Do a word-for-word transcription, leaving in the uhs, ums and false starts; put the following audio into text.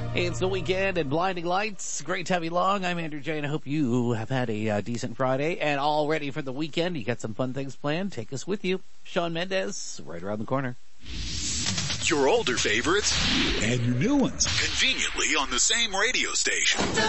Hey, it's the weekend and Blinding Lights. Great to have you along. I'm Andrew J, and I hope you have had a uh, decent Friday and all ready for the weekend. You got some fun things planned. Take us with you. Shawn Mendes, right around the corner. Your older favorites and your new ones conveniently on the same radio station.